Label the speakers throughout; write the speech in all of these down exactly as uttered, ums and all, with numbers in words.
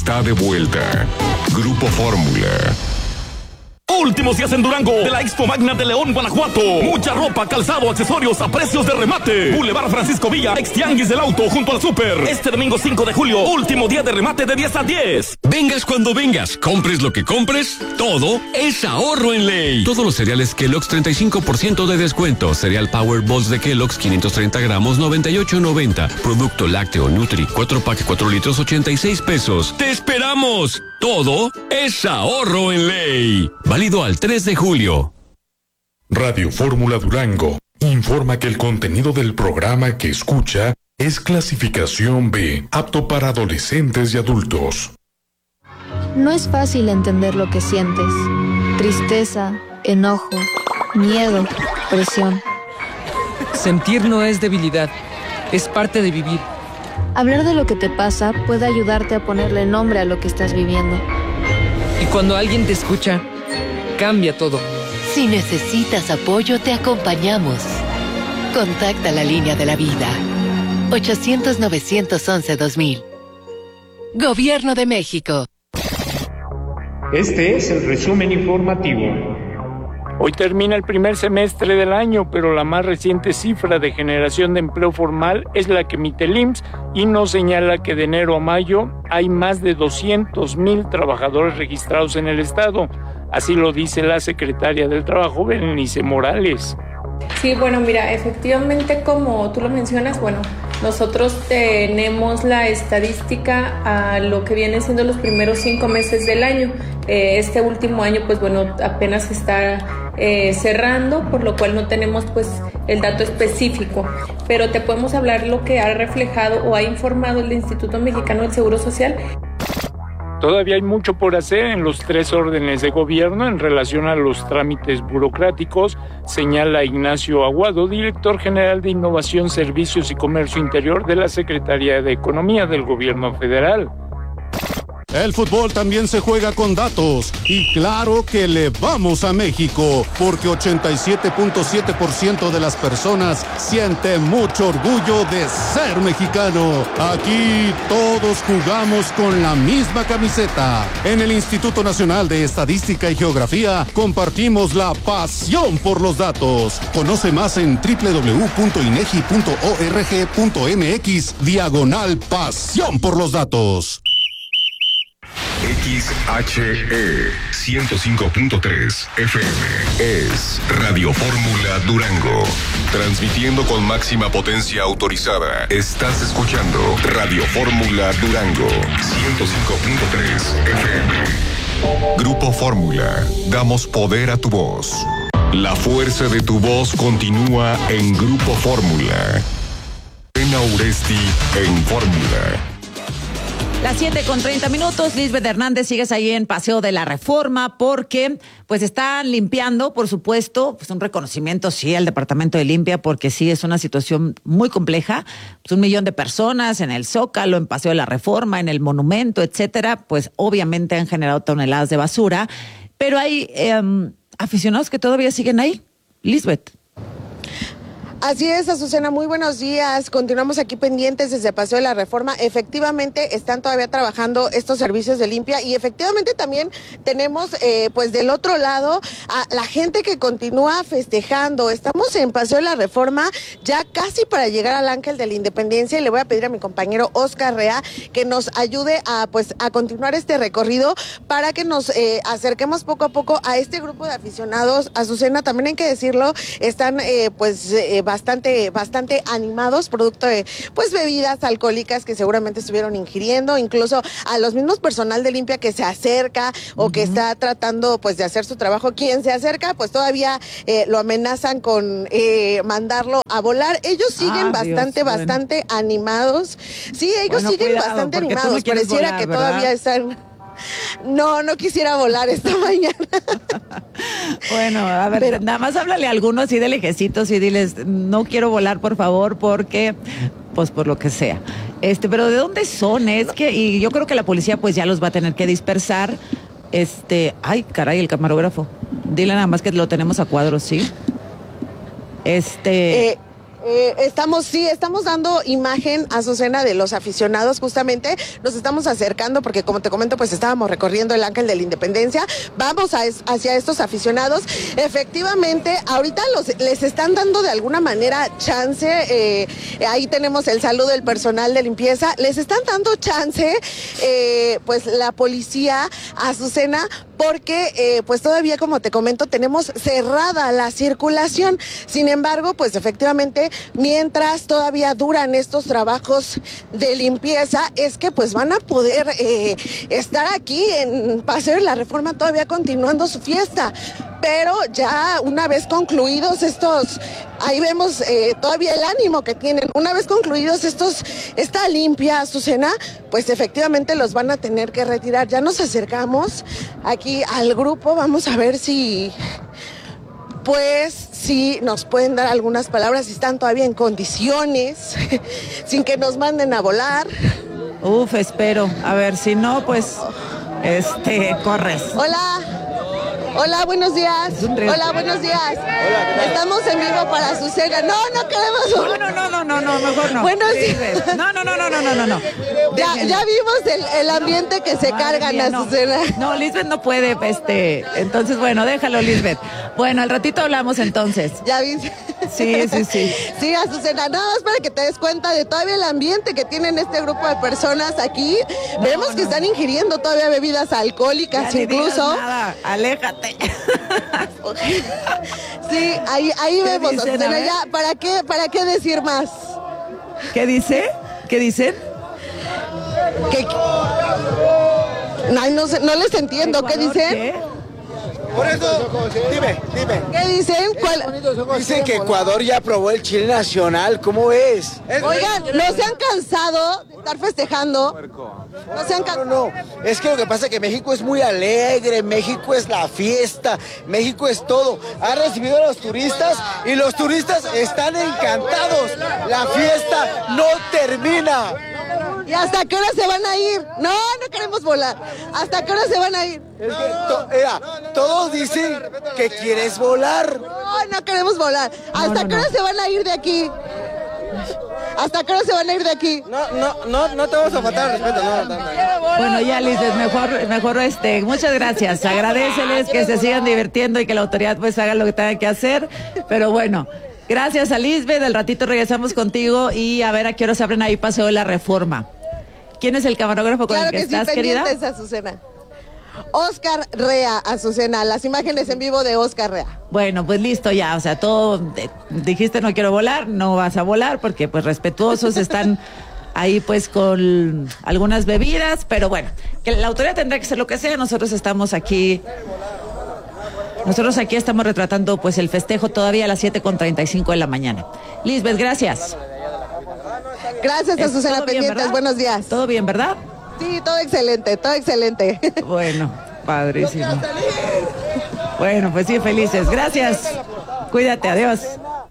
Speaker 1: está de vuelta. Grupo Fórmula.
Speaker 2: Últimos días en Durango de la Expo Magna de León, Guanajuato. Mucha ropa, calzado, accesorios a precios de remate. Boulevard Francisco Villa, ex Tianguis del Auto, junto al Súper. Este domingo cinco de julio, último día de remate de diez a diez.
Speaker 3: Vengas cuando vengas, compres lo que compres, todo es ahorro en ley. Todos los cereales Kellogg's, treinta y cinco por ciento de descuento. Cereal Power Balls de Kellogg's, quinientos treinta gramos, noventa y ocho noventa. Producto lácteo Nutri, cuatro pack, cuatro litros, ochenta y seis pesos. ¡Te esperamos! Todo es ahorro en ley. Válido al tres de julio.
Speaker 4: Radio Fórmula Durango informa que el contenido del programa que escucha es clasificación B, apto para adolescentes y adultos.
Speaker 5: No es fácil entender lo que sientes. Tristeza, enojo, miedo, presión.
Speaker 6: Sentir no es debilidad, es parte de vivir.
Speaker 5: Hablar de lo que te pasa puede ayudarte a ponerle nombre a lo que estás viviendo.
Speaker 6: Y cuando alguien te escucha, cambia todo.
Speaker 7: Si necesitas apoyo, te acompañamos. Contacta la línea de la vida. ochocientos, novecientos once, dos mil. Gobierno de México.
Speaker 8: Este es el resumen informativo.
Speaker 9: Hoy termina el primer semestre del año, pero la más reciente cifra de generación de empleo formal es la que emite el I M S S y nos señala que de enero a mayo hay más de doscientos mil trabajadores registrados en el estado. Así lo dice la secretaria del Trabajo, Berenice Morales.
Speaker 10: Sí, bueno, mira, efectivamente, como tú lo mencionas, bueno, nosotros tenemos la estadística a lo que vienen siendo los primeros cinco meses del año. Eh, este último año, pues bueno, apenas está eh, cerrando, por lo cual no tenemos pues el dato específico, pero te podemos hablar lo que ha reflejado o ha informado el Instituto Mexicano del Seguro Social.
Speaker 9: Todavía hay mucho por hacer en los tres órdenes de gobierno en relación a los trámites burocráticos, señala Ignacio Aguado, director general de Innovación, Servicios y Comercio Interior de la Secretaría de Economía del Gobierno Federal.
Speaker 11: El fútbol también se juega con datos y claro que le vamos a México porque ochenta y siete punto siete por ciento de las personas siente mucho orgullo de ser mexicano. Aquí todos jugamos con la misma camiseta. En el Instituto Nacional de Estadística y Geografía compartimos la pasión por los datos. Conoce más en doble u doble u doble u punto inegi punto org punto mx diagonal pasión por los datos.
Speaker 1: X H E ciento cinco punto tres F M es Radio Fórmula Durango. Transmitiendo con máxima potencia autorizada. Estás escuchando Radio Fórmula Durango ciento cinco punto tres F M. Grupo Fórmula. Damos poder a tu voz. La fuerza de tu voz continúa en Grupo Fórmula. Elena Uresti en Fórmula.
Speaker 12: Las siete con treinta minutos, Lisbeth Hernández, sigues ahí en Paseo de la Reforma porque pues están limpiando, por supuesto, pues un reconocimiento sí al Departamento de Limpia porque sí es una situación muy compleja, pues un millón de personas en el Zócalo, en Paseo de la Reforma, en el Monumento, etcétera, pues obviamente han generado toneladas de basura, pero hay eh, aficionados que todavía siguen ahí. Lisbeth.
Speaker 13: Así es, Azucena, muy buenos días. Continuamos aquí pendientes desde Paseo de la Reforma. Efectivamente, están todavía trabajando estos servicios de limpia y efectivamente también tenemos, eh, pues del otro lado, a la gente que continúa festejando. Estamos en Paseo de la Reforma, ya casi para llegar al Ángel de la Independencia y le voy a pedir a mi compañero Oscar Rea que nos ayude a, pues, a continuar este recorrido para que nos eh, acerquemos poco a poco a este grupo de aficionados. Azucena, también hay que decirlo, están, eh, pues, eh, bastante bastante animados, producto de pues bebidas alcohólicas que seguramente estuvieron ingiriendo, incluso a los mismos personal de limpia que se acerca o uh-huh. que está tratando pues de hacer su trabajo. Quien se acerca pues todavía eh, lo amenazan con eh, mandarlo a volar. Ellos siguen ah, bastante, Dios, bastante bueno. animados. Sí, ellos bueno, siguen cuidado, bastante animados. Pareciera volar, que ¿verdad? Todavía están... No, no quisiera volar esta mañana.
Speaker 12: Bueno, a ver, pero, nada más háblale a algunos así de lejecitos y diles, no quiero volar, por favor, porque, pues por lo que sea. Este, pero ¿de dónde son? Es que, y yo creo que la policía pues ya los va a tener que dispersar. Este, ay, caray, el camarógrafo. Dile nada más que lo tenemos a cuadros, ¿sí? Este...
Speaker 13: Eh, Eh, estamos, sí, estamos dando imagen, Azucena, de los aficionados, justamente. Nos estamos acercando porque, como te comento, pues estábamos recorriendo el Ángel de la Independencia. Vamos a es, hacia estos aficionados. Efectivamente, ahorita los, les están dando de alguna manera chance. Eh, ahí tenemos el saludo del personal de limpieza. Les están dando chance, eh, pues la policía, Azucena, porque eh, pues todavía, como te comento, tenemos cerrada la circulación. Sin embargo, pues efectivamente, mientras todavía duran estos trabajos de limpieza, es que pues van a poder eh, estar aquí en Paseo de la Reforma todavía continuando su fiesta. Pero ya una vez concluidos estos, ahí vemos eh, todavía el ánimo que tienen. Una vez concluidos estos, esta limpia, Azucena, pues efectivamente los van a tener que retirar. Ya nos acercamos aquí al grupo, vamos a ver si, pues, si nos pueden dar algunas palabras, si están todavía en condiciones, sin que nos manden a volar.
Speaker 12: Uf, espero. A ver, si no, pues, este, corres.
Speaker 13: Hola. Hola, buenos días. Hola, buenos días. Hola, estamos en vivo para Azucena. No, no queremos.
Speaker 12: No, no, no, no, no, mejor no.
Speaker 13: Buenos días.
Speaker 12: No, no, no, no, no, no, no, no.
Speaker 13: Ya, ya vimos el, el ambiente que se carga en Azucena.
Speaker 12: No, no, Lisbeth no puede, este, entonces, bueno, déjalo, Lisbeth. Bueno, al ratito hablamos entonces.
Speaker 13: Ya viste.
Speaker 12: Sí, sí, sí.
Speaker 13: Sí, Azucena, nada más para que te des cuenta de todavía el ambiente que tienen este grupo de personas aquí. No, Vemos no. que están ingiriendo todavía bebidas alcohólicas,
Speaker 12: ya
Speaker 13: incluso.
Speaker 12: Nada, aléjate.
Speaker 13: Sí, ahí, ahí vemos, dicen, Azucena, ya, ¿para qué, ¿para qué decir más?
Speaker 12: ¿Qué dice? ¿Qué dicen?
Speaker 13: Que, no, no, sé, no les entiendo, ¿qué dicen? ¿Qué?
Speaker 14: Por eso, dime, dime.
Speaker 13: ¿Qué dicen? ¿Cuál?
Speaker 14: Dicen que Ecuador ya aprobó el Chile nacional, ¿cómo ves?
Speaker 13: Oigan, ¿no se han cansado de estar festejando? No se han cansado.
Speaker 14: No, no, es que lo que pasa es que México es muy alegre, México es la fiesta, México es todo. Ha recibido a los turistas y los turistas están encantados. La fiesta no termina.
Speaker 13: ¿Y hasta qué hora se van a ir? No, no queremos volar. ¿Hasta qué hora se van a ir?
Speaker 14: Es que to, mira, todos dicen que quieres volar.
Speaker 13: No, no queremos volar. ¿Hasta no, no, qué hora no. se van a ir de aquí? ¿Hasta qué hora se van a ir de aquí?
Speaker 14: No, no, no, no te vamos a faltar el respeto. No, no, no.
Speaker 12: Bueno, ya, Lisbeth, mejor, mejor este, muchas gracias. Agradeceles que se sigan divirtiendo y que la autoridad pues haga lo que tenga que hacer. Pero bueno, gracias a Lisbeth. Al ratito regresamos contigo y a ver a qué hora se abren ahí Paseo de la Reforma. ¿Quién es el camarógrafo con
Speaker 13: claro
Speaker 12: el que,
Speaker 13: que
Speaker 12: estás,
Speaker 13: sí,
Speaker 12: querida?
Speaker 13: Claro que sí, Azucena. Oscar Rea, Azucena, las imágenes en vivo de Oscar Rea.
Speaker 12: Bueno, pues listo ya, o sea, todo, eh, dijiste no quiero volar, no vas a volar porque pues respetuosos están ahí pues con algunas bebidas, pero bueno, que la autoridad tendrá que hacer lo que sea, nosotros estamos aquí, nosotros aquí estamos retratando pues el festejo todavía a las siete con treinta y cinco de la mañana. Lisbeth, gracias.
Speaker 13: Gracias, Azucena Pendientes, buenos días.
Speaker 12: ¿Todo bien, verdad?
Speaker 13: Sí, todo excelente, todo excelente.
Speaker 12: Bueno, padrísimo. Bueno, pues sí, felices. Gracias. Cuídate, adiós.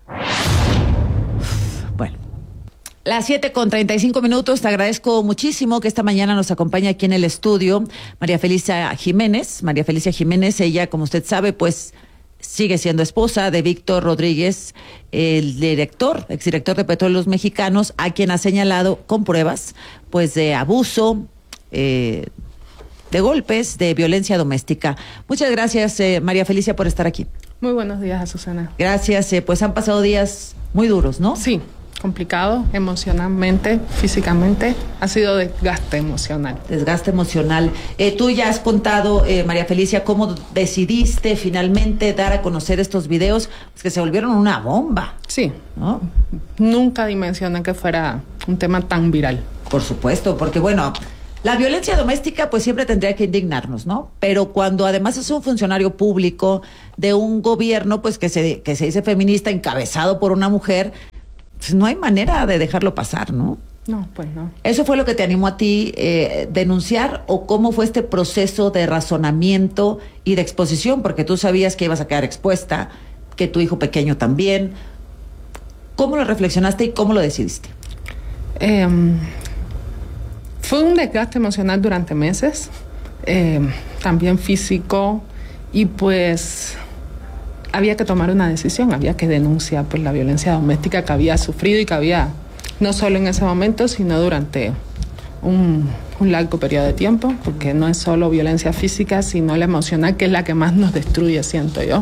Speaker 12: Bueno, las siete con treinta y cinco minutos. Te agradezco muchísimo que esta mañana nos acompañe aquí en el estudio María Felicia Jiménez. María Felicia Jiménez, ella, como usted sabe, pues sigue siendo esposa de Víctor Rodríguez, el director, exdirector de Petróleos Mexicanos, a quien ha señalado con pruebas, pues, de abuso, eh, de golpes, de violencia doméstica. Muchas gracias, eh, María Felicia, por estar aquí.
Speaker 15: Muy buenos días, Azucena.
Speaker 12: Gracias, eh, pues han pasado días muy duros, ¿no?
Speaker 15: Sí, complicado, emocionalmente, físicamente, ha sido desgaste emocional.
Speaker 12: Desgaste emocional. Eh, tú ya has contado, eh, María Felicia, cómo decidiste finalmente dar a conocer estos videos, pues que se volvieron una bomba.
Speaker 15: Sí, ¿no? Nunca dimensioné que fuera un tema tan viral.
Speaker 12: Por supuesto, porque bueno, la violencia doméstica pues siempre tendría que indignarnos, ¿no? Pero cuando además es un funcionario público de un gobierno pues que se, que se dice feminista, encabezado por una mujer, pues no hay manera de dejarlo pasar, ¿no?
Speaker 15: No, pues no.
Speaker 12: ¿Eso fue lo que te animó a ti eh, denunciar o cómo fue este proceso de razonamiento y de exposición? Porque tú sabías que ibas a quedar expuesta, que tu hijo pequeño también. ¿Cómo lo reflexionaste y cómo lo decidiste?
Speaker 15: Eh, fue un desgaste emocional durante meses, eh, también físico, y pues había que tomar una decisión, había que denunciar pues, la violencia doméstica que había sufrido y que había, no solo en ese momento, sino durante un, un largo periodo de tiempo, porque no es solo violencia física, sino la emocional, que es la que más nos destruye, siento yo.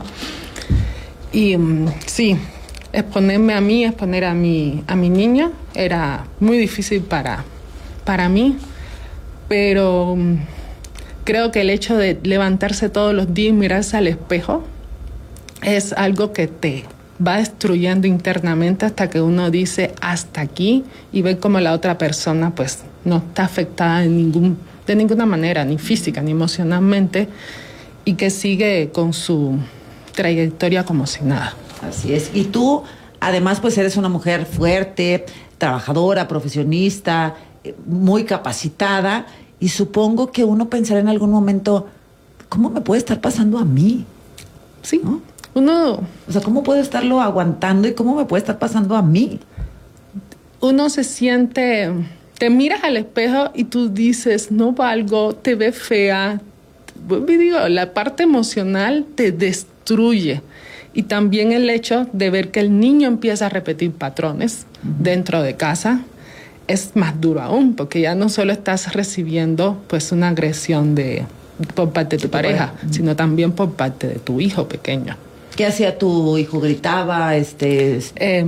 Speaker 15: Y um, sí, exponerme a mí, exponer a mi, a mi niño, era muy difícil para, para mí, pero um, creo que el hecho de levantarse todos los días y mirarse al espejo es algo que te va destruyendo internamente hasta que uno dice hasta aquí y ve como la otra persona pues no está afectada en ningún, de ninguna manera, ni física ni emocionalmente, y que sigue con su trayectoria como si nada.
Speaker 12: Así es. Y tú, además, pues eres una mujer fuerte, trabajadora, profesionista, muy capacitada, y supongo que uno pensará en algún momento, ¿cómo me puede estar pasando a mí?
Speaker 15: Sí,
Speaker 12: ¿no?
Speaker 15: Uno...
Speaker 12: O sea, ¿cómo puedo estarlo aguantando y cómo me puede estar pasando a mí?
Speaker 15: Uno se siente... Te miras al espejo y tú dices, no valgo, te ves fea. Digo, la parte emocional te destruye. Y también el hecho de ver que el niño empieza a repetir patrones uh-huh. dentro de casa es más duro aún, porque ya no solo estás recibiendo pues una agresión de, por parte de tu pareja, uh-huh. sino también por parte de tu hijo pequeño.
Speaker 12: ¿Qué hacía tu hijo? ¿Gritaba? Este...
Speaker 15: Eh,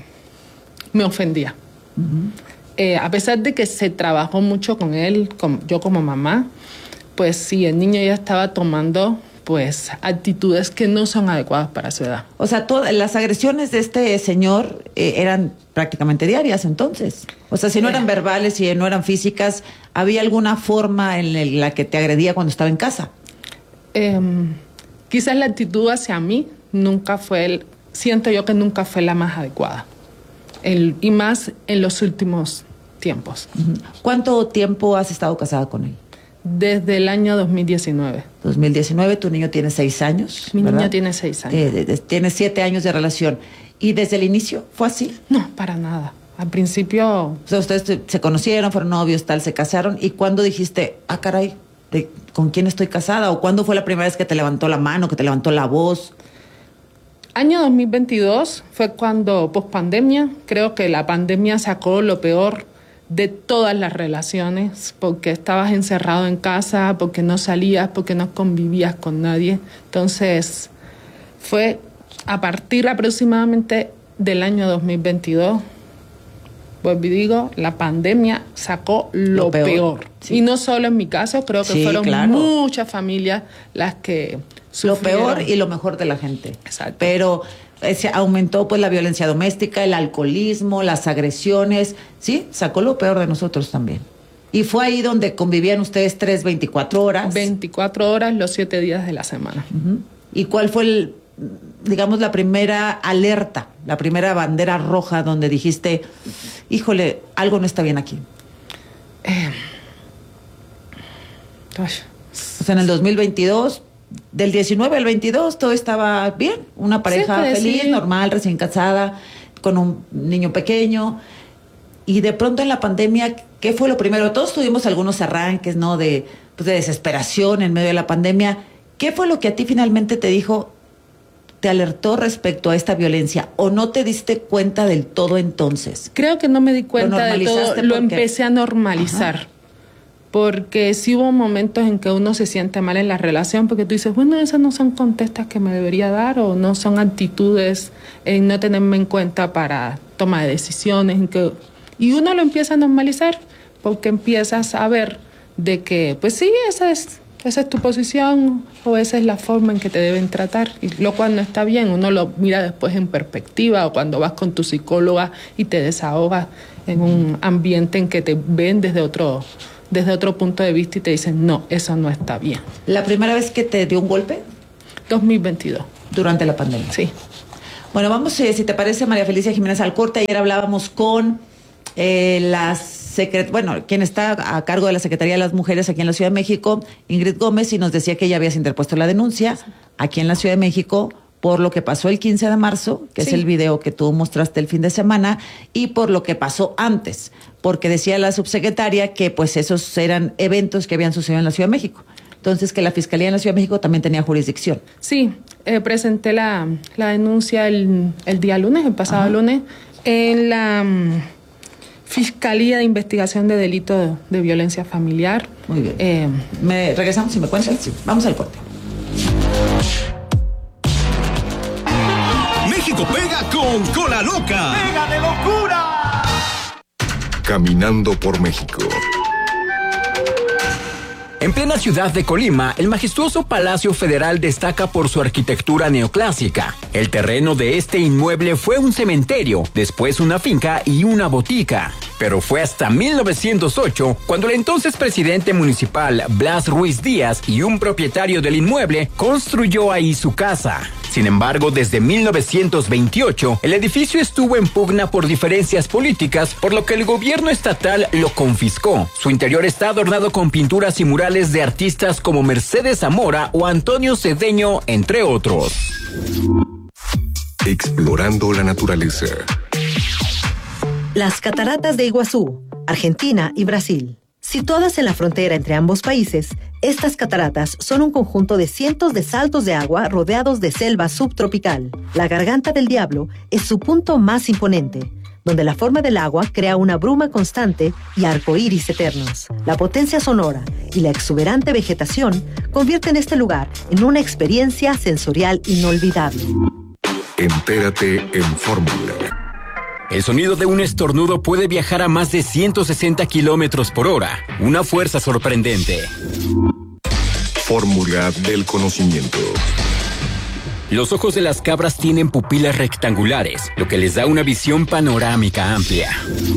Speaker 15: me ofendía. Uh-huh. Eh, a pesar de que se trabajó mucho con él, con, yo como mamá, pues sí, el niño ya estaba tomando pues actitudes que no son adecuadas para su edad.
Speaker 12: O sea, todas las agresiones de este señor eh, eran prácticamente diarias entonces. O sea, si no eran eh. verbales, si no eran físicas, ¿había alguna forma en la que te agredía cuando estaba en casa?
Speaker 15: Eh, quizás la actitud hacia mí nunca fue, el, siento yo que nunca fue la más adecuada. El, y más en los últimos tiempos.
Speaker 12: ¿Cuánto tiempo has estado casada con él?
Speaker 15: Desde el año dos mil diecinueve.
Speaker 12: dos mil diecinueve, tu niño tiene seis años,
Speaker 15: Mi
Speaker 12: ¿verdad?
Speaker 15: niño tiene seis años.
Speaker 12: Eh, de, tiene siete años de relación. ¿Y desde el inicio fue así?
Speaker 15: No, para nada. Al principio...
Speaker 12: O sea, ustedes se, se conocieron, fueron novios, tal, se casaron. ¿Y cuándo dijiste, ah, caray, de, ¿con quién estoy casada? ¿O cuándo fue la primera vez que te levantó la mano, que te levantó la voz?
Speaker 15: Año dos mil veintidós fue cuando, pospandemia, creo que la pandemia sacó lo peor de todas las relaciones, porque estabas encerrado en casa, porque no salías, porque no convivías con nadie. Entonces, fue a partir aproximadamente del año dos mil veintidós, pues digo, la pandemia sacó lo, lo peor. peor. Sí. Y no solo en mi caso, creo que sí, fueron claro. muchas familias las que
Speaker 12: sufrieron. Lo peor y lo mejor de la gente.
Speaker 15: Exacto.
Speaker 12: Pero se aumentó pues la violencia doméstica, el alcoholismo, las agresiones, sí, sacó lo peor de nosotros también. Y fue ahí donde convivían ustedes tres, veinticuatro horas.
Speaker 15: veinticuatro horas los siete días de la semana.
Speaker 12: Uh-huh. ¿Y cuál fue el, digamos, la primera alerta, la primera bandera roja donde dijiste, híjole, algo no está bien aquí?
Speaker 15: Eh.
Speaker 12: O sea, en el dos mil veintidós... Del diecinueve al veintidós todo estaba bien, una pareja sí, feliz, sí. normal, recién casada, con un niño pequeño. Y de pronto en la pandemia, ¿qué fue lo primero? Todos tuvimos algunos arranques, ¿no? De, pues de desesperación en medio de la pandemia. ¿Qué fue lo que a ti finalmente te dijo, te alertó respecto a esta violencia? ¿O no te diste cuenta del todo entonces?
Speaker 15: Creo que no me di cuenta de todo, lo empecé a normalizar. Ajá. Porque sí hubo momentos en que uno se siente mal en la relación, porque tú dices, bueno, esas no son contestas que me debería dar, o no son actitudes en no tenerme en cuenta para toma de decisiones. En que... Y uno lo empieza a normalizar, porque empiezas a ver de que, pues sí, esa es, esa es tu posición, o esa es la forma en que te deben tratar, y lo cual no está bien. Uno lo mira después en perspectiva, o cuando vas con tu psicóloga y te desahogas en un ambiente en que te ven desde otro... desde otro punto de vista y te dicen, no, eso no está bien.
Speaker 12: ¿La primera vez que te dio un golpe?
Speaker 15: dos mil veintidós.
Speaker 12: Durante la pandemia.
Speaker 15: Sí.
Speaker 12: Bueno, vamos, eh, si te parece, María Felicia Jiménez, al corte. Ayer hablábamos con eh, las secret... bueno, quien está a cargo de la Secretaría de las Mujeres aquí en la Ciudad de México, Ingrid Gómez, y nos decía que ya habías interpuesto la denuncia aquí en la Ciudad de México por lo que pasó el quince de marzo, que sí. es el video que tú mostraste el fin de semana, y por lo que pasó antes, porque decía la subsecretaria que pues esos eran eventos que habían sucedido en la Ciudad de México. entonces que la Fiscalía en la Ciudad de México también tenía jurisdicción.
Speaker 15: Sí, eh, presenté la, la denuncia el, el día lunes, el pasado Ajá. lunes, en la um, Fiscalía de Investigación de Delito de, de Violencia Familiar.
Speaker 12: Muy bien.
Speaker 15: Eh,
Speaker 12: ¿Me regresamos y me cuentas? Sí. Vamos al corte.
Speaker 2: México pega con Cola Loca.
Speaker 16: ¡Pega de locura!
Speaker 1: Caminando por México.
Speaker 17: En plena ciudad de Colima, el majestuoso Palacio Federal destaca por su arquitectura neoclásica. El terreno de este inmueble fue un cementerio, después una finca y una botica. Pero fue hasta mil novecientos ocho cuando el entonces presidente municipal Blas Ruiz Díaz y un propietario del inmueble construyó ahí su casa. Sin embargo, desde mil novecientos veintiocho, el edificio estuvo en pugna por diferencias políticas, por lo que el gobierno estatal lo confiscó. Su interior está adornado con pinturas y murales de artistas como Mercedes Zamora o Antonio Cedeño, entre otros.
Speaker 1: Explorando la naturaleza.
Speaker 18: Las cataratas de Iguazú, Argentina y Brasil. Situadas en la frontera entre ambos países, estas cataratas son un conjunto de cientos de saltos de agua rodeados de selva subtropical. La Garganta del Diablo es su punto más imponente, donde la forma del agua crea una bruma constante y arcoíris eternos. La potencia sonora y la exuberante vegetación convierten este lugar en una experiencia sensorial inolvidable.
Speaker 1: Entérate en Fórmula.
Speaker 17: El sonido de un estornudo puede viajar a más de ciento sesenta kilómetros por hora. Una fuerza sorprendente.
Speaker 1: Fórmula del conocimiento.
Speaker 17: Los ojos de las cabras tienen pupilas rectangulares, lo que les da una visión panorámica amplia.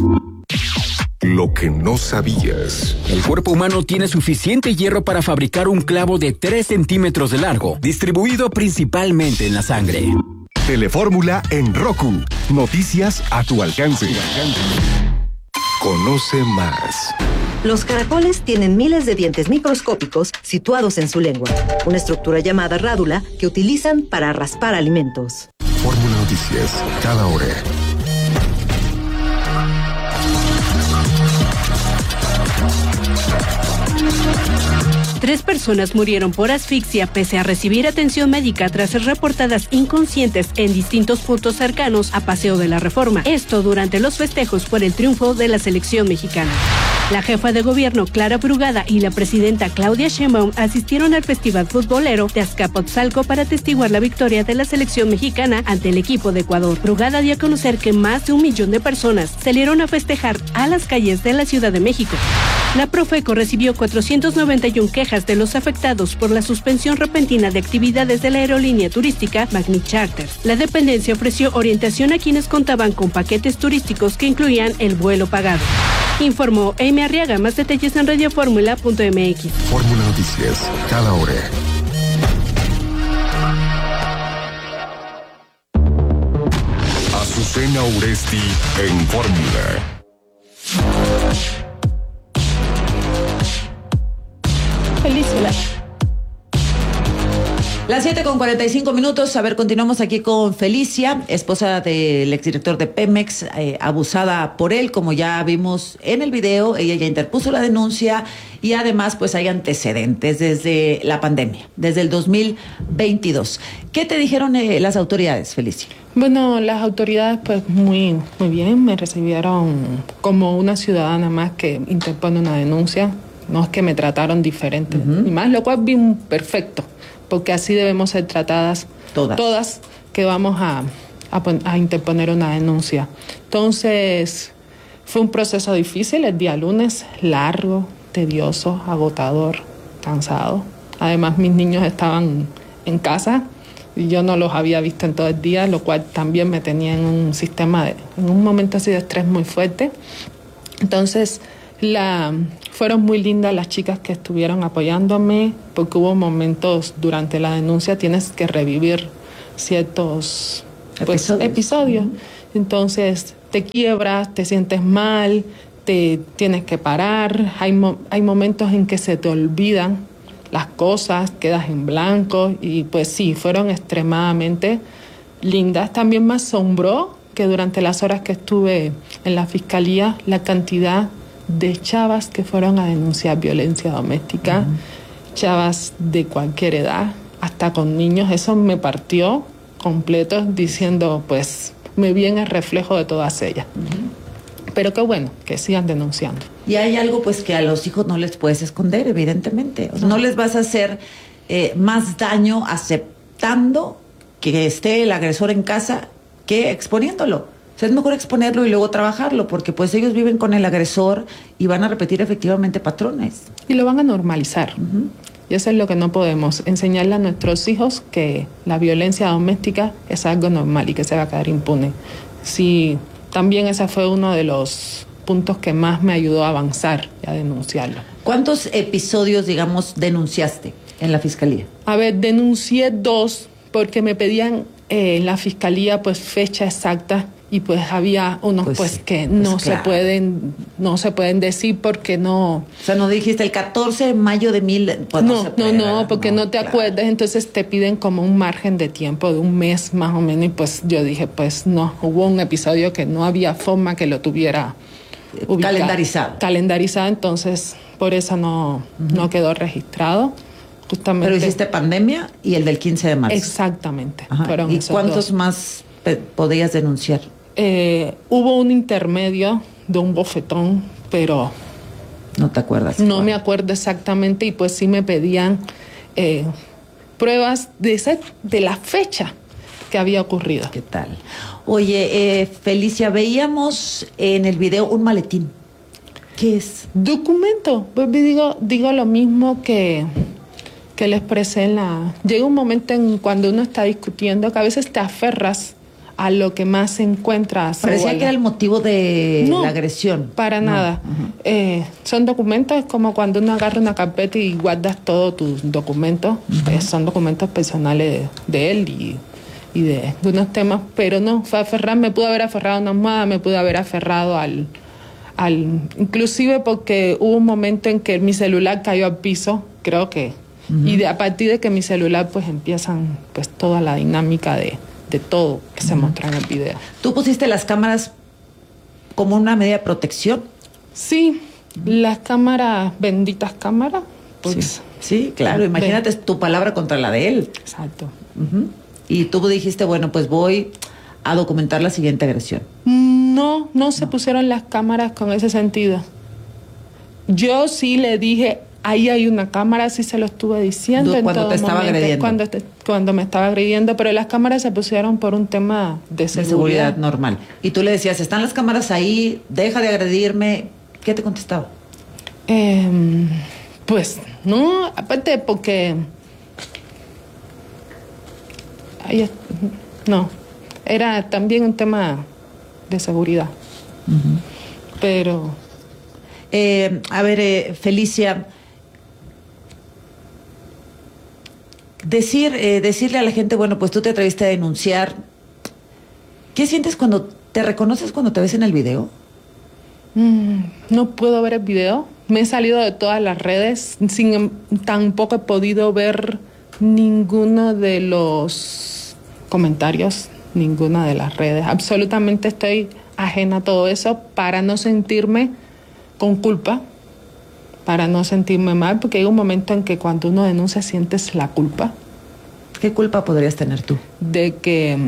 Speaker 1: Lo que no sabías.
Speaker 17: El cuerpo humano tiene suficiente hierro para fabricar un clavo de tres centímetros de largo, distribuido principalmente en la sangre.
Speaker 1: Telefórmula en Roku. Noticias a tu alcance. Conoce más.
Speaker 18: Los caracoles tienen miles de dientes microscópicos situados en su lengua, una estructura llamada rádula que utilizan para raspar alimentos.
Speaker 1: Fórmula Noticias, cada hora.
Speaker 19: Tres personas murieron por asfixia pese a recibir atención médica tras ser reportadas inconscientes en distintos puntos cercanos a Paseo de la Reforma. Esto durante los festejos por el triunfo de la selección mexicana. La jefa de gobierno Clara Brugada y la presidenta Claudia Sheinbaum asistieron al Festival Futbolero de Azcapotzalco para atestiguar la victoria de la selección mexicana ante el equipo de Ecuador. Brugada dio a conocer que más de un millón de personas salieron a festejar a las calles de la Ciudad de México. La Profeco recibió cuatrocientas noventa y una quejas de los afectados por la suspensión repentina de actividades de la aerolínea turística Magni Charters. La dependencia ofreció orientación a quienes contaban con paquetes turísticos que incluían el vuelo pagado. Informó Amy Arriaga. Más detalles en radioformula punto m x.
Speaker 1: Fórmula Noticias, cada hora. Azucena Uresti en Fórmula.
Speaker 12: Felicidad. Las siete con cuarenta y cinco minutos. A ver, continuamos aquí con Felicia, esposa del exdirector de Pemex, eh, abusada por él, como ya vimos en el video. Ella ya interpuso la denuncia y además pues hay antecedentes desde la pandemia, desde el dos mil veintidós. ¿Qué te dijeron eh, las autoridades, Felicia?
Speaker 15: Bueno, las autoridades pues muy, muy bien, me recibieron como una ciudadana más que interpone una denuncia. No es que me trataron diferente, uh-huh. ni más, lo cual vi perfecto, porque así debemos ser tratadas todas, todas que vamos a, a, a interponer una denuncia. Entonces, fue un proceso difícil el día lunes, largo, tedioso, agotador, cansado. Además, mis niños estaban en casa y yo no los había visto en todo el día, lo cual también me tenía en un sistema, de, en un momento así de estrés muy fuerte. Entonces, La, fueron muy lindas las chicas que estuvieron apoyándome, porque hubo momentos durante la denuncia, tienes que revivir ciertos pues, episodios. episodios. Uh-huh. Entonces te quiebras, te sientes mal, te tienes que parar, hay, mo- hay momentos en que se te olvidan las cosas, quedas en blanco y pues sí, fueron extremadamente lindas. También me asombró que durante las horas que estuve en la fiscalía, la cantidad de chavas que fueron a denunciar violencia doméstica, uh-huh. chavas de cualquier edad, hasta con niños. Eso me partió completo, diciendo, pues, me vi en el reflejo de todas ellas. Uh-huh. Pero qué bueno que sigan denunciando.
Speaker 12: Y hay algo, pues, que a los hijos no les puedes esconder, evidentemente. O sea, no. no les vas a hacer eh, más daño aceptando que esté el agresor en casa que exponiéndolo. O sea, es mejor exponerlo y luego trabajarlo, porque pues ellos viven con el agresor y van a repetir efectivamente patrones.
Speaker 15: Y lo van a normalizar. Uh-huh. Y eso es lo que no podemos, enseñarle a nuestros hijos que la violencia doméstica es algo normal y que se va a quedar impune. Sí, también ese fue uno de los puntos que más me ayudó a avanzar y a denunciarlo.
Speaker 12: ¿Cuántos episodios, digamos, denunciaste en la fiscalía?
Speaker 15: A ver, denuncié dos porque me pedían eh, en la fiscalía pues fecha exacta. Y pues había unos pues, pues que pues no claro. se pueden no se pueden decir porque no...
Speaker 12: O sea, no dijiste el catorce de mayo de mil... Pues
Speaker 15: no,
Speaker 12: no,
Speaker 15: no,
Speaker 12: puede,
Speaker 15: no, porque no, no te
Speaker 12: claro.
Speaker 15: acuerdas, entonces te piden como un margen de tiempo de un mes más o menos y pues yo dije, pues no, hubo un episodio que no había forma que lo tuviera ubicado,
Speaker 12: calendarizado.
Speaker 15: Calendarizado, entonces por eso no, uh-huh. no quedó registrado. Justamente.
Speaker 12: Pero hiciste pandemia y el del quince de marzo.
Speaker 15: Exactamente.
Speaker 12: Fueron ¿Y cuántos dos. más podías denunciar?
Speaker 15: Eh, hubo un intermedio de un bofetón, pero...
Speaker 12: No te acuerdas.
Speaker 15: No me acuerdo exactamente y pues sí me pedían eh, pruebas de, ese, de la fecha que había ocurrido.
Speaker 12: ¿Qué tal? Oye, eh, Felicia, veíamos en el video un maletín. ¿Qué es?
Speaker 15: Documento. Pues digo, digo lo mismo que, que le expresé en la... Llega un momento en cuando uno está discutiendo que a veces te aferras a lo que más se encuentra.
Speaker 12: Parecía que era el motivo de
Speaker 15: no,
Speaker 12: la agresión.
Speaker 15: Para no. nada. Uh-huh. Eh, son documentos como cuando uno agarra una carpeta y guardas todos tus documentos. Uh-huh. Eh, son documentos personales de, de él y, y de, de unos temas, pero no, fue aferrar, me pude haber aferrado a una almohada, me pude haber aferrado al, al... Inclusive porque hubo un momento en que mi celular cayó al piso, creo que, uh-huh. y de, a partir de que mi celular pues empiezan pues toda la dinámica de... de todo que se uh-huh. muestra en el video.
Speaker 12: ¿Tú pusiste las cámaras como una medida de protección?
Speaker 15: Sí, uh-huh. las cámaras, benditas cámaras. Pues,
Speaker 12: sí. sí, claro, imagínate ven. tu palabra contra la de él.
Speaker 15: Exacto.
Speaker 12: Uh-huh. Y tú dijiste, bueno, pues voy a documentar la siguiente agresión.
Speaker 15: No, no se no. pusieron las cámaras con ese sentido. Yo sí le dije... Ahí hay una cámara, sí se lo estuve diciendo.
Speaker 12: En cuando
Speaker 15: todo
Speaker 12: te estaba
Speaker 15: momento,
Speaker 12: agrediendo.
Speaker 15: Cuando, te, cuando me estaba agrediendo, pero las cámaras se pusieron por un tema de seguridad.
Speaker 12: De seguridad normal. Y tú le decías, están las cámaras ahí, deja de agredirme. ¿Qué te contestaba?
Speaker 15: Eh, pues, no, aparte porque... Ay, no, era también un tema de seguridad. Uh-huh. Pero...
Speaker 12: Eh, a ver, eh, Felicia... Decir, eh, decirle a la gente, bueno, pues tú te atreviste a denunciar. ¿Qué sientes cuando te reconoces cuando te ves en el video?
Speaker 15: Mm, no puedo ver el video. Me he salido de todas las redes. Sin, tampoco he podido ver ninguno de los comentarios, ninguna de las redes. Absolutamente estoy ajena a todo eso para no sentirme con culpa. Para no sentirme mal, porque hay un momento en que cuando uno denuncia sientes la culpa.
Speaker 12: ¿Qué culpa podrías tener tú?
Speaker 15: De que,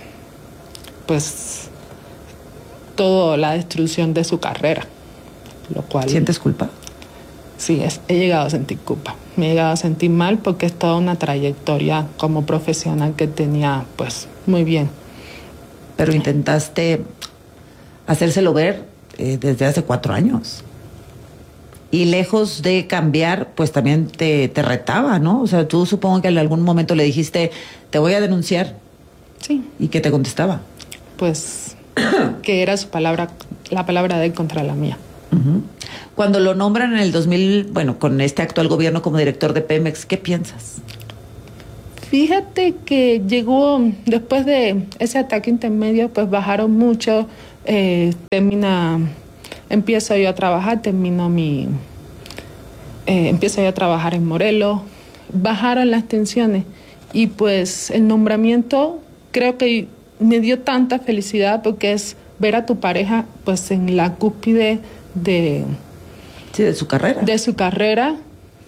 Speaker 15: pues, toda la destrucción de su carrera, lo cual...
Speaker 12: ¿Sientes culpa?
Speaker 15: Sí, es, he llegado a sentir culpa. Me he llegado a sentir mal porque es toda una trayectoria como profesional que tenía, pues, muy bien.
Speaker 12: Pero intentaste hacérselo ver eh, desde hace cuatro años. Y lejos de cambiar, pues también te, te retaba, ¿no? O sea, tú supongo que en algún momento le dijiste, te voy a denunciar.
Speaker 15: Sí.
Speaker 12: ¿Y qué te contestaba?
Speaker 15: Pues que era su palabra, la palabra de él contra la mía.
Speaker 12: Uh-huh. Cuando lo nombran en el dos mil, bueno, con este actual gobierno como director de Pemex, ¿qué piensas?
Speaker 15: Fíjate que llegó, después de ese ataque intermedio, pues bajaron mucho, eh, termina... Empiezo yo a trabajar, termino mi... Eh, empiezo yo a trabajar en Morelos, bajaron las tensiones y pues el nombramiento creo que me dio tanta felicidad porque es ver a tu pareja pues en la cúspide de...
Speaker 12: Sí, de su carrera.
Speaker 15: De su carrera,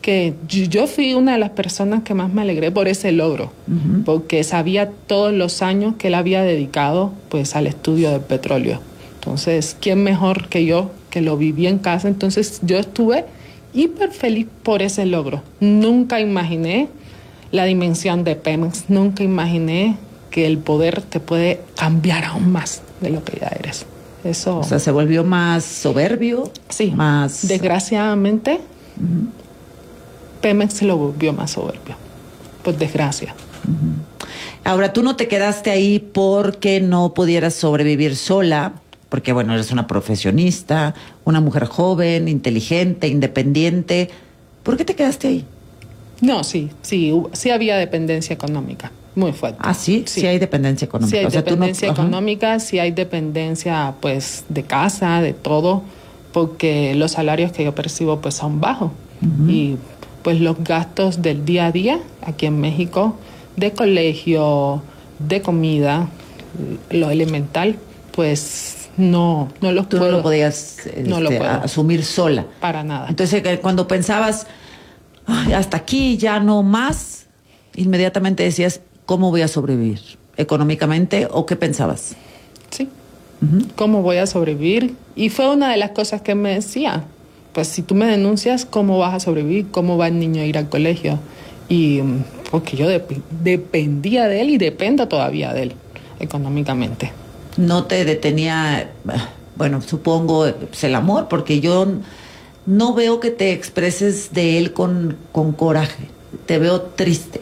Speaker 15: que yo fui una de las personas que más me alegré por ese logro, uh-huh. porque sabía todos los años que él había dedicado pues al estudio del petróleo. Entonces, ¿quién mejor que yo que lo viví en casa? Entonces, yo estuve hiper feliz por ese logro. Nunca imaginé la dimensión de Pemex, nunca imaginé que el poder te puede cambiar aún más de lo que ya eres. Eso.
Speaker 12: O sea, se volvió más soberbio.
Speaker 15: Sí,
Speaker 12: más.
Speaker 15: Desgraciadamente, uh-huh. Pemex se lo volvió más soberbio, por desgracia.
Speaker 12: Uh-huh. Ahora, tú no te quedaste ahí porque no pudieras sobrevivir sola, porque, bueno, eres una profesionista, una mujer joven, inteligente, independiente. ¿Por qué te quedaste ahí?
Speaker 15: No, sí, sí, sí había dependencia económica, muy fuerte.
Speaker 12: ¿Ah, sí? Sí, sí hay dependencia económica.
Speaker 15: Sí hay
Speaker 12: o sea,
Speaker 15: dependencia
Speaker 12: tú no...
Speaker 15: económica, sí hay dependencia, pues, de casa, de todo, porque los salarios que yo percibo, pues, son bajos. Uh-huh. Y, pues, los gastos del día a día aquí en México, de colegio, de comida, lo elemental, pues, no, no los
Speaker 12: Tú
Speaker 15: puedo.
Speaker 12: no lo podías este,
Speaker 15: no lo puedo.
Speaker 12: asumir sola.
Speaker 15: Para nada.
Speaker 12: Entonces, cuando pensabas, ay, hasta aquí, ya no más, inmediatamente decías, ¿cómo voy a sobrevivir? ¿Económicamente o qué pensabas?
Speaker 15: Sí. Uh-huh. ¿Cómo voy a sobrevivir? Y fue una de las cosas que me decía. Pues si tú me denuncias, ¿cómo vas a sobrevivir? ¿Cómo va el niño a ir al colegio? Y porque yo dep- dependía de él y dependo todavía de él económicamente.
Speaker 12: No te detenía, bueno, supongo, pues el amor, porque yo no veo que te expreses de él con, con coraje. Te veo triste.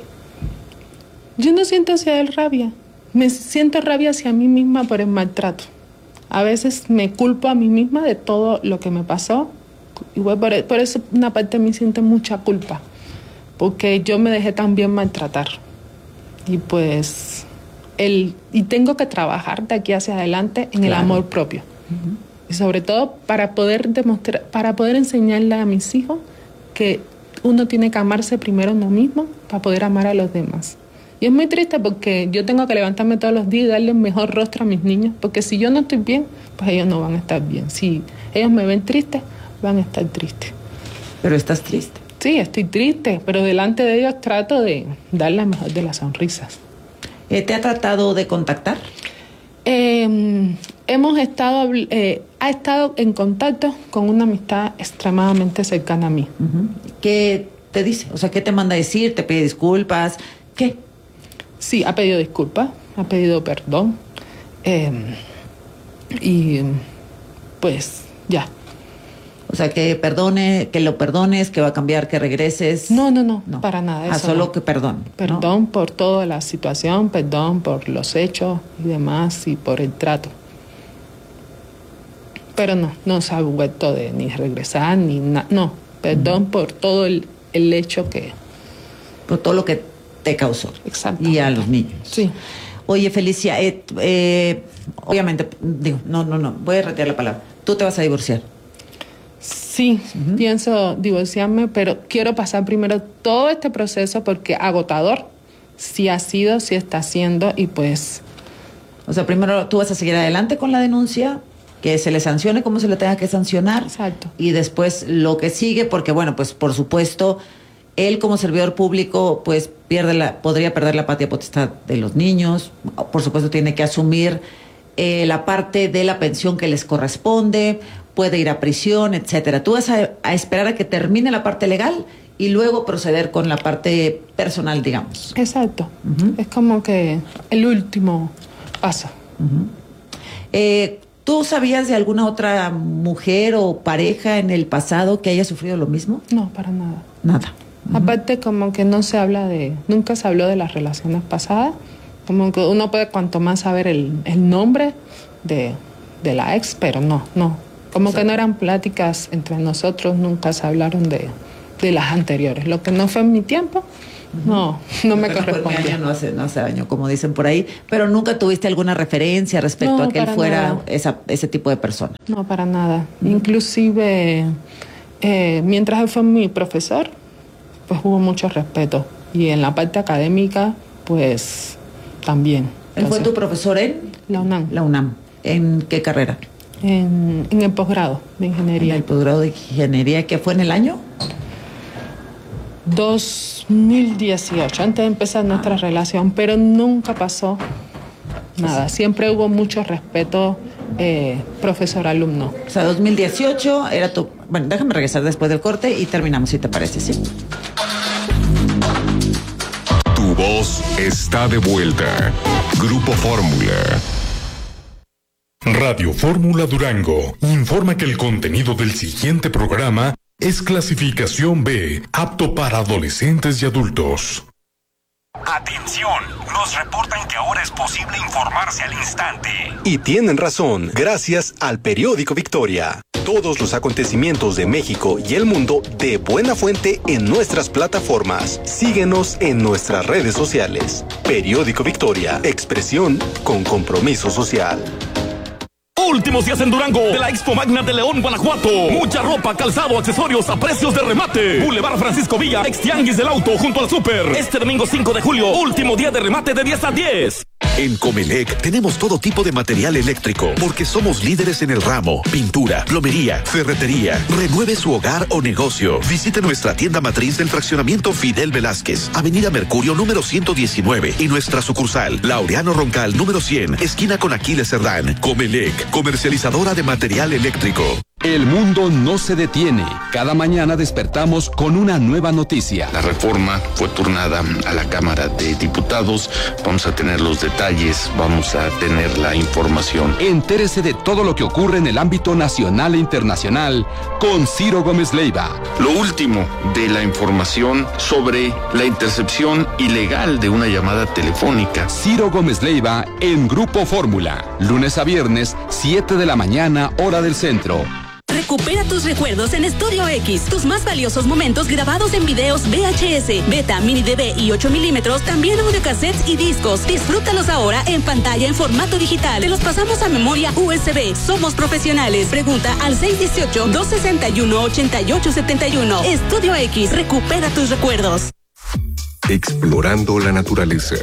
Speaker 15: Yo no siento hacia él rabia. Me siento rabia hacia mí misma por el maltrato. A veces me culpo a mí misma de todo lo que me pasó. Y por, por eso una parte de mí siente mucha culpa. Porque yo me dejé también maltratar. Y pues... El, y tengo que trabajar de aquí hacia adelante en claro. el amor propio. Uh-huh. Y sobre todo para poder demostrar, para poder enseñarle a mis hijos que uno tiene que amarse primero a uno mismo para poder amar a los demás. Y es muy triste porque yo tengo que levantarme todos los días y darle el mejor rostro a mis niños, porque si yo no estoy bien, pues ellos no van a estar bien. Si ellos me ven triste, van a estar tristes.
Speaker 12: Pero estás triste.
Speaker 15: Sí, estoy triste, pero delante de ellos trato de dar la mejor de las sonrisas.
Speaker 12: Eh, ¿Te ha tratado de contactar?
Speaker 15: Eh, hemos estado, eh, ha estado en contacto con una amistad extremadamente cercana a mí.
Speaker 12: Uh-huh. ¿Qué te dice? O sea, ¿qué te manda a decir? ¿Te pide disculpas? ¿Qué?
Speaker 15: Sí, ha pedido disculpas, ha pedido perdón. Eh, y pues ya.
Speaker 12: O sea, que perdone, que lo perdones, que va a cambiar, que regreses.
Speaker 15: No, no, no, no. Para nada.
Speaker 12: Ah,
Speaker 15: eso
Speaker 12: solo
Speaker 15: no.
Speaker 12: que perdón.
Speaker 15: Perdón
Speaker 12: ¿no?
Speaker 15: por toda la situación, perdón por los hechos y demás y por el trato. Pero no, no se ha vuelto de ni regresar ni nada. No, perdón uh-huh. por todo el, el hecho que...
Speaker 12: Por todo lo que te causó.
Speaker 15: Exacto.
Speaker 12: Y a los niños.
Speaker 15: Sí.
Speaker 12: Oye, Felicia, eh, eh, obviamente, digo, no, no, no, voy a retirar la palabra. Tú te vas a divorciar.
Speaker 15: Sí, uh-huh. pienso divorciarme, pero quiero pasar primero todo este proceso porque agotador sí ha sido, sí está siendo y pues...
Speaker 12: O sea, primero tú vas a seguir adelante con la denuncia, que se le sancione como se le tenga que sancionar.
Speaker 15: Exacto.
Speaker 12: Y después lo que sigue, porque bueno, pues por supuesto, él como servidor público pues pierde la, podría perder la patria potestad de los niños, por supuesto tiene que asumir eh, la parte de la pensión que les corresponde, puede ir a prisión, etcétera. Tú vas a, a esperar a que termine la parte legal y luego proceder con la parte personal, digamos.
Speaker 15: Exacto. Uh-huh. Es como que el último paso.
Speaker 12: Uh-huh. Eh, ¿Tú sabías de alguna otra mujer o pareja en el pasado que haya sufrido lo mismo?
Speaker 15: No, para nada.
Speaker 12: Nada.
Speaker 15: Uh-huh. Aparte, como que no se habla de... Nunca se habló de las relaciones pasadas. Como que uno puede cuanto más saber el, el nombre de, de la ex, pero no, no. Como que no eran pláticas entre nosotros, nunca se hablaron de, de las anteriores. Lo que no fue en mi tiempo, no, no me corresponde.
Speaker 12: No hace, no hace daño, como dicen por ahí. Pero nunca tuviste alguna referencia respecto
Speaker 15: no,
Speaker 12: a que él fuera esa, ese tipo de persona.
Speaker 15: No, para nada. Uh-huh. Inclusive, eh, mientras él fue mi profesor, pues hubo mucho respeto. Y en la parte académica, pues también.
Speaker 12: ¿Él
Speaker 15: Entonces,
Speaker 12: fue tu profesor en?
Speaker 15: La UNAM.
Speaker 12: La UNAM. ¿En qué carrera?
Speaker 15: En, en el posgrado de ingeniería.
Speaker 12: En el posgrado de ingeniería, ¿qué fue en el año?
Speaker 15: dos mil dieciocho, antes de empezar nuestra relación, pero nunca pasó nada. Siempre hubo mucho respeto eh, profesor-alumno.
Speaker 12: O sea, dos mil dieciocho era tu... Bueno, déjame regresar después del corte y terminamos, si te parece, ¿sí?
Speaker 1: Tu voz está de vuelta. Grupo Fórmula.
Speaker 4: Radio Fórmula Durango informa que el contenido del siguiente programa es clasificación B, apto para adolescentes y adultos.
Speaker 20: Atención, nos reportan que ahora es posible informarse al instante.
Speaker 21: Y tienen razón, gracias al periódico Victoria. Todos los acontecimientos de México y el mundo de buena fuente en nuestras plataformas. Síguenos en nuestras redes sociales. Periódico Victoria, expresión con compromiso social.
Speaker 2: Últimos días en Durango de la Expo Magna de León, Guanajuato. Mucha ropa, calzado, accesorios a precios de remate. Boulevard Francisco Villa, ex Tianguis del Auto, junto al Super. Este domingo cinco de julio, último día de remate de diez a diez.
Speaker 22: En Comelec tenemos todo tipo de material eléctrico porque somos líderes en el ramo: pintura, plomería, ferretería. Renueve su hogar o negocio. Visite nuestra tienda matriz del fraccionamiento Fidel Velázquez, Avenida Mercurio número ciento diecinueve, y nuestra sucursal Laureano Roncal número cien, esquina con Aquiles Cerdán. Comelec, comercializadora de material eléctrico.
Speaker 3: El mundo no se detiene. Cada mañana despertamos con una nueva noticia.
Speaker 23: La reforma fue turnada a la Cámara de Diputados. Vamos a tener los detalles, vamos a tener la información.
Speaker 3: Entérese de todo lo que ocurre en el ámbito nacional e internacional con Ciro Gómez Leiva.
Speaker 23: Lo último de la información sobre la intercepción ilegal de una llamada telefónica.
Speaker 3: Ciro Gómez Leiva en Grupo Fórmula. Lunes a viernes, siete de la mañana, hora del centro.
Speaker 24: Recupera tus recuerdos en Estudio X. Tus más valiosos momentos grabados en videos V H S, Beta, Mini D V y ocho milímetros, también audiocassettes y discos. Disfrútalos ahora en pantalla en formato digital. Te los pasamos a memoria U S B. Somos profesionales. Pregunta al seis uno ocho, dos seis uno, ocho ocho siete uno. Estudio X. Recupera tus recuerdos.
Speaker 1: Explorando la naturaleza.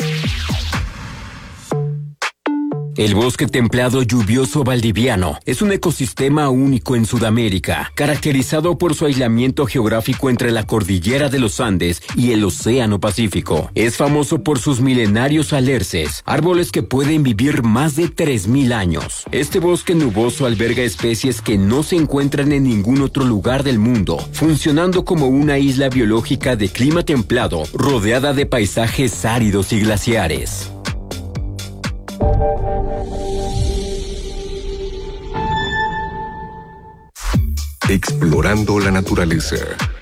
Speaker 17: El bosque templado lluvioso valdiviano es un ecosistema único en Sudamérica, caracterizado por su aislamiento geográfico entre la cordillera de los Andes y el Océano Pacífico. Es famoso por sus milenarios alerces, árboles que pueden vivir más de tres mil años. Este bosque nuboso alberga especies que no se encuentran en ningún otro lugar del mundo, funcionando como una isla biológica de clima templado, rodeada de paisajes áridos y glaciares.
Speaker 1: Explorando la naturaleza.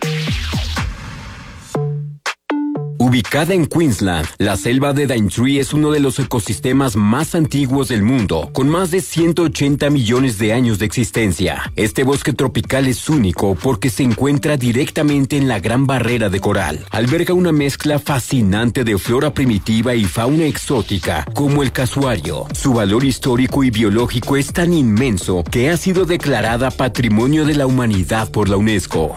Speaker 17: Ubicada en Queensland, la selva de Daintree es uno de los ecosistemas más antiguos del mundo, con más de ciento ochenta millones de años de existencia. Este bosque tropical es único porque se encuentra directamente en la Gran Barrera de Coral. Alberga una mezcla fascinante de flora primitiva y fauna exótica, como el casuario. Su valor histórico y biológico es tan inmenso que ha sido declarada Patrimonio de la Humanidad por la UNESCO.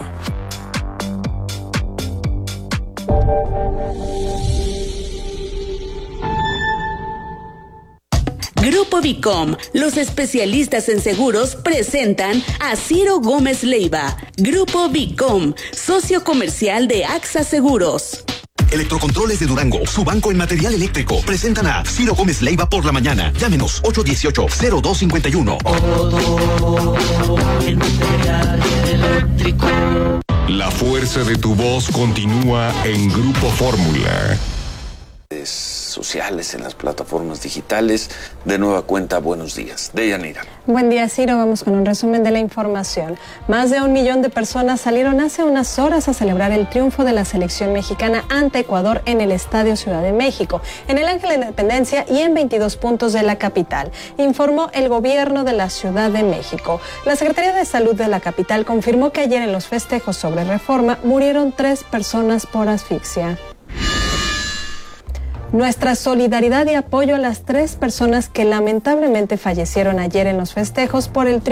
Speaker 24: Grupo Vicom, los especialistas en seguros, presentan a Ciro Gómez Leiva. Grupo Vicom, socio comercial de AXA Seguros.
Speaker 22: Electrocontroles de Durango, su banco en material eléctrico, presentan a Ciro Gómez Leiva por la mañana. Llámenos ocho uno ocho, cero dos cinco uno.
Speaker 1: La fuerza de tu voz continúa en Grupo Fórmula.
Speaker 25: Sociales, en las plataformas digitales. De nueva cuenta, buenos días. Deyanira.
Speaker 26: Buen día, Ciro. Vamos con un resumen de la información. Más de un millón de personas salieron hace unas horas a celebrar el triunfo de la selección mexicana ante Ecuador en el Estadio Ciudad de México, en el Ángel de la Independencia y en veintidós puntos de la capital, informó el gobierno de la Ciudad de México. La Secretaría de Salud de la capital confirmó que ayer en los festejos sobre Reforma murieron tres personas por asfixia. Nuestra solidaridad y apoyo a las tres personas que lamentablemente fallecieron ayer en los festejos por el